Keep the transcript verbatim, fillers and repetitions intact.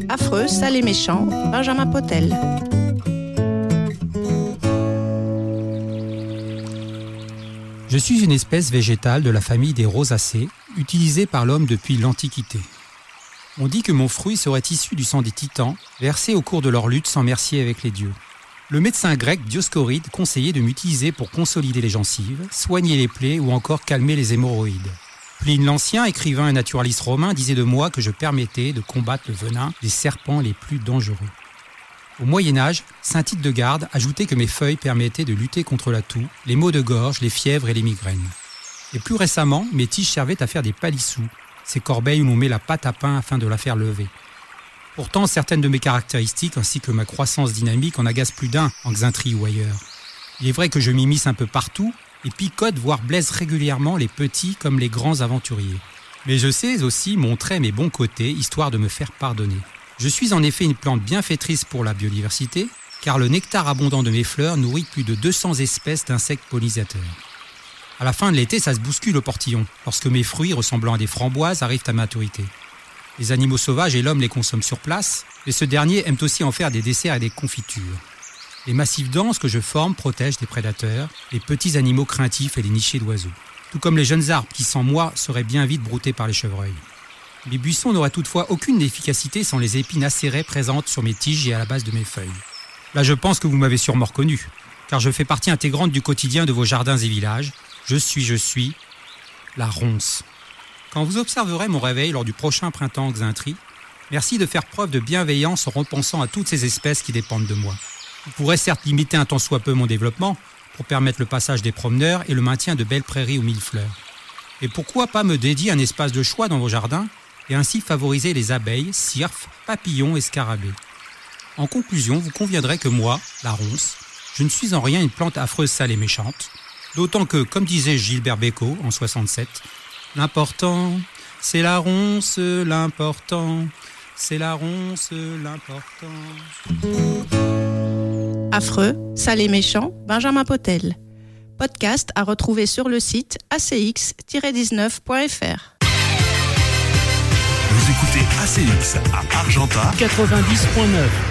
Affreux, sale et méchant, Benjamin Potel. Je suis une espèce végétale de la famille des rosacées, utilisée par l'homme depuis l'Antiquité. On dit que mon fruit serait issu du sang des titans, versé au cours de leur lutte sans merci avec les dieux. Le médecin grec Dioscoride conseillait de m'utiliser pour consolider les gencives, soigner les plaies ou encore calmer les hémorroïdes. Pline l'Ancien, écrivain et naturaliste romain, disait de moi que je permettais de combattre le venin des serpents les plus dangereux. Au Moyen-Âge, saint Tite de Garde ajoutait que mes feuilles permettaient de lutter contre la toux, les maux de gorge, les fièvres et les migraines. Et plus récemment, mes tiges servaient à faire des palissous, ces corbeilles où l'on met la pâte à pain afin de la faire lever. Pourtant, certaines de mes caractéristiques ainsi que ma croissance dynamique en agacent plus d'un en Xaintree ou ailleurs. Il est vrai que je m'immisce un peu partout et picote voire blesse régulièrement les petits comme les grands aventuriers. Mais je sais aussi montrer mes bons côtés histoire de me faire pardonner. Je suis en effet une plante bienfaitrice pour la biodiversité, car le nectar abondant de mes fleurs nourrit plus de deux cents espèces d'insectes pollinisateurs. À la fin de l'été, ça se bouscule au portillon, lorsque mes fruits ressemblant à des framboises arrivent à maturité. Les animaux sauvages et l'homme les consomment sur place, mais ce dernier aime aussi en faire des desserts et des confitures. Les massifs denses que je forme protègent des prédateurs, les petits animaux craintifs et les nichés d'oiseaux. Tout comme les jeunes arbres qui, sans moi, seraient bien vite broutés par les chevreuils. Mes buissons n'auraient toutefois aucune efficacité sans les épines acérées présentes sur mes tiges et à la base de mes feuilles. Là, je pense que vous m'avez sûrement reconnu, car je fais partie intégrante du quotidien de vos jardins et villages. Je suis, je suis, la ronce. Quand vous observerez mon réveil lors du prochain printemps Xaintree, merci de faire preuve de bienveillance en repensant à toutes ces espèces qui dépendent de moi. Vous pourrez certes limiter un tant soit peu mon développement pour permettre le passage des promeneurs et le maintien de belles prairies aux mille fleurs. Et pourquoi pas me dédier un espace de choix dans vos jardins et ainsi favoriser les abeilles, cirfes, papillons et scarabées. En conclusion, vous conviendrez que moi, la ronce, je ne suis en rien une plante affreuse, sale et méchante, d'autant que, comme disait Gilbert Bécaud en soixante-sept, l'important, c'est la ronce, l'important, c'est la ronce, l'important. Affreux, sale et méchant, Benjamin Potel. Podcast à retrouver sur le site a c x tiret dix-neuf point f r. Vous écoutez A C X à Argentat quatre-vingt-dix point neuf.